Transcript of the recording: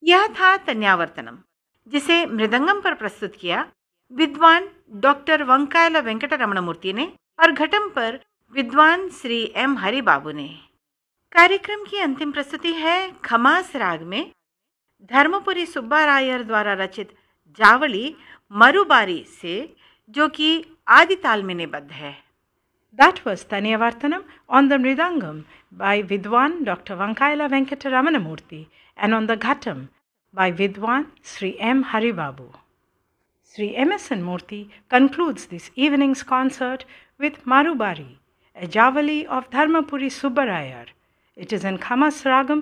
यह था तन्यावर्तनम, जिसे मृदंगम पर प्रस्तुत किया विद्वान डॉक्टर वंकायला वेंकट रमणमूर्ति ने और घटम पर विद्वान श्री एम हरिबाबू ने। कार्यक्रम की अंतिम प्रस्तुति है खमास राग में धर्मपुरी सुब्बारायर द्वारा रचित जावली मरुबारी से, जो कि आदि ताल में निबद्ध है। That was Tanyavartanam on the Mridangam by Vidwan Dr. Vankaila Venkata Ramanamurthy and on the Ghatam by Vidwan Sri M. Haribabu. Sri M.S.N. Murthy concludes this evening's concert with Marubari, a Javali of Dharmapuri Subbarayar. It is in Khamas Ragam